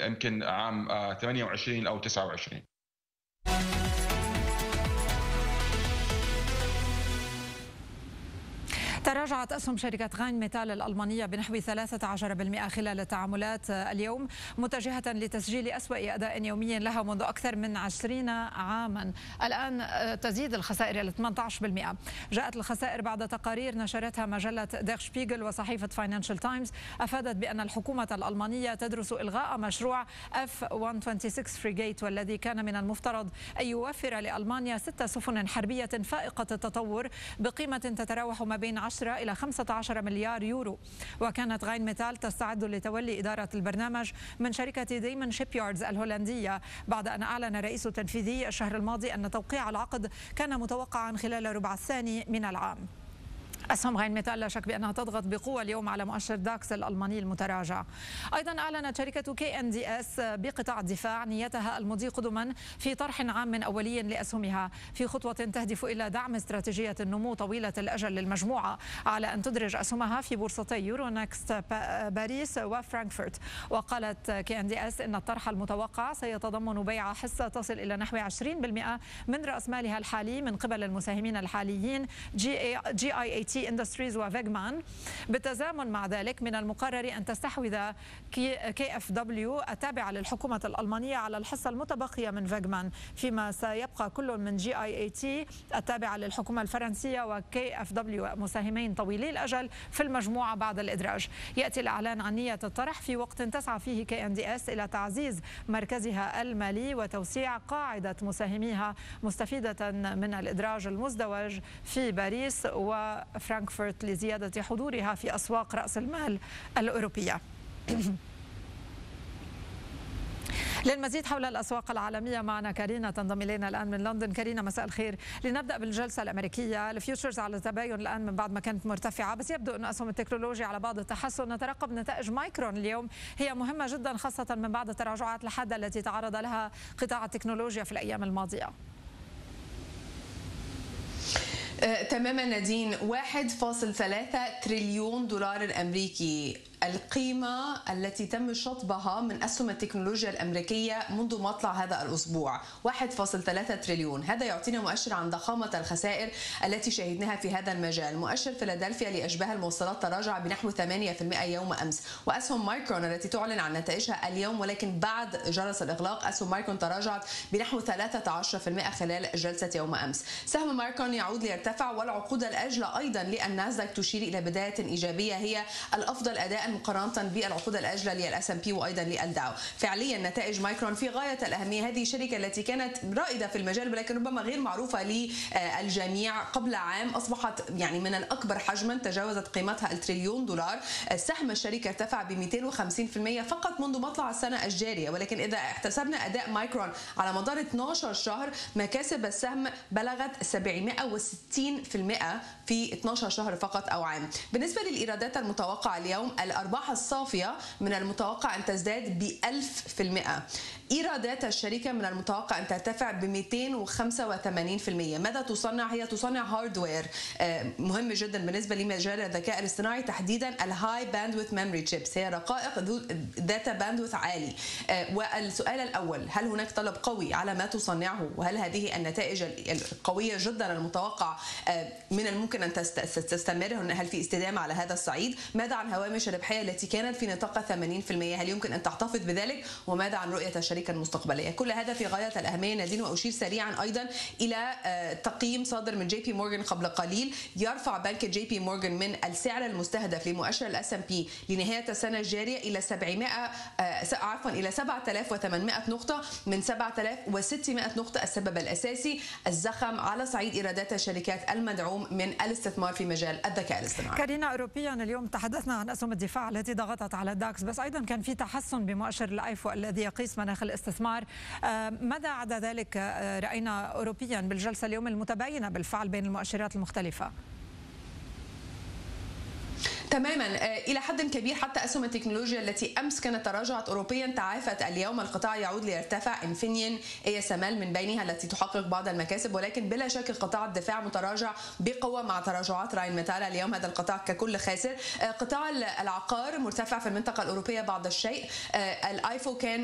يمكن عام 28 أو 29. تراجعت أسهم شركة غاين ميتال الألمانية بنحو 13% خلال التعاملات اليوم، متجهة لتسجيل أسوأ أداء يومي لها منذ أكثر من 20 عاما. الآن تزيد الخسائر إلى 18%. جاءت الخسائر بعد تقارير نشرتها مجلة دير شبيغل وصحيفة فاينانشال تايمز أفادت بأن الحكومة الألمانية تدرس إلغاء مشروع F126 فريغيت، والذي كان من المفترض أن يوفر لألمانيا 6 سفن حربية فائقة التطور بقيمة تتراوح ما بين 10 إلى 15 مليار يورو. وكانت غاين ميتال تستعد لتولي إدارة البرنامج من شركة ديمون شيبياردز الهولندية، بعد أن أعلن الرئيس التنفيذي الشهر الماضي أن توقيع العقد كان متوقعا خلال الربع الثاني من العام. أسهم غاين ميتال لا شك بأنها تضغط بقوة اليوم على مؤشر داكس الألماني المتراجع. أيضا أعلنت شركة KNDS بقطاع الدفاع نيتها المضي قدما في طرح عام أولي لأسهمها في خطوة تهدف إلى دعم استراتيجية النمو طويلة الأجل للمجموعة، على أن تدرج أسهمها في بورصتي يورونكست باريس وفرانكفورت. وقالت KNDS إن الطرح المتوقع سيتضمن بيع حصة تصل إلى نحو 20% من رأس مالها الحالي من قبل المساهمين الحاليين GIAT اندستريز وفيغمان. بالتزامن مع ذلك من المقرر أن تستحوذ KfW التابعة للحكومة الألمانية على الحصة المتبقية من فيغمان، فيما سيبقى كل من GIAT التابعة للحكومة الفرنسية وKfW مساهمين طويلي الأجل في المجموعة بعد الإدراج. يأتي الإعلان عن نية الطرح في وقت تسعى فيه KNDS إلى تعزيز مركزها المالي وتوسيع قاعدة مساهميها، مستفيدة من الإدراج المزدوج في باريس وفرانكفورت لزيادة حضورها في أسواق رأس المال الأوروبية. للمزيد حول الأسواق العالمية معنا كارينا تنضم إلينا الآن من لندن. كارينا مساء الخير. لنبدأ بالجلسة الأمريكية، الفيوتشرز على تباين الآن من بعد ما كانت مرتفعة، بس يبدو أن أسهم التكنولوجيا على بعض التحسن. نترقب نتائج مايكرون اليوم، هي مهمة جدا خاصة من بعد التراجعات الحادة التي تعرض لها قطاع التكنولوجيا في الأيام الماضية. تماما نادين، 1.3 تريليون دولار الأمريكي القيمة التي تم شطبها من أسهم التكنولوجيا الأمريكية منذ مطلع هذا الأسبوع. 1.3 تريليون، هذا يعطينا مؤشر عن ضخامة الخسائر التي شهدناها في هذا المجال. مؤشر فيلادلفيا لأشباه الموصلات تراجع بنحو 8% يوم أمس، وأسهم مايكرون التي تعلن عن نتائجها اليوم ولكن بعد جرس الإغلاق، أسهم مايكرون تراجعت بنحو 13% خلال جلسة يوم أمس. سهم مايكرون يعود ليرتفع، والعقود الأجلة أيضا للناسداك تشير إلى بداية إيجابية هي الأفضل أداء مقارنة بالعقود الأجلة للS&P وأيضا للداو. فعليا نتائج مايكرون في غاية الأهمية. هذه الشركة التي كانت رائدة في المجال ولكن ربما غير معروفة للجميع قبل عام، أصبحت يعني من الأكبر حجما، تجاوزت قيمتها التريليون دولار. سهم الشركة ارتفع ب 250% فقط منذ مطلع السنة الجارية، ولكن إذا احتسبنا أداء مايكرون على مدار 12 شهر، مكاسب السهم بلغت 760% في 12 شهر فقط أو عام. بالنسبة للإيرادات المتوقعة اليوم، الأرباح الصافية من المتوقع أن تزداد ب1000%. إيرادات الشركة من المتوقع أن ترتفع ب285%. ماذا تصنع؟ هي تصنع هاردوير مهم جدا بالنسبة لمجال الذكاء الاصطناعي، تحديدا الهاي باندويث ميموري تشيبس، هي رقائق ذات باندويث عالي. والسؤال الأول، هل هناك طلب قوي على ما تصنعه؟ وهل هذه النتائج القوية جدا المتوقع من الممكن أن تستمر؟ هل في استدامة على هذا الصعيد؟ ماذا عن هوامش الربحية التي كانت في نطاق 80%؟ هل يمكن أن تحتفظ بذلك؟ وماذا عن رؤية الشركة المستقبلية؟ كل هذا في غاية الأهمية نادين. وأشير سريعا أيضا إلى تقييم صادر من JP Morgan قبل قليل، يرفع بنك JP Morgan من السعر المستهدف لمؤشر الS&P لنهاية السنة الجارية إلى 7800 نقطة من 7600 نقطة. السبب الأساسي الزخم على صعيد إيرادات الشركات المدعوم من الاستثمار في مجال الذكاء الاصطناعي. كارينا، أوروبيا اليوم تحدثنا عن أسهم الدفاع التي ضغطت على الداكس، بس أيضا كان في تحسن بمؤشر الأيفو الذي يقيس مناخ الاستثمار. ماذا عدا ذلك رأينا أوروبيا بالجلسة اليوم المتباينة بالفعل بين المؤشرات المختلفة؟ تماما إلى حد كبير، حتى أسهم التكنولوجيا التي أمس كانت تراجعت أوروبيا تعافت اليوم. القطاع يعود ليرتفع، انفينيون ASML من بينها التي تحقق بعض المكاسب، ولكن بلا شك قطاع الدفاع متراجع بقوة مع تراجعات راين ميتال اليوم. هذا القطاع ككل خاسر. قطاع العقار مرتفع في المنطقة الأوروبية بعض الشيء. الأيفو كان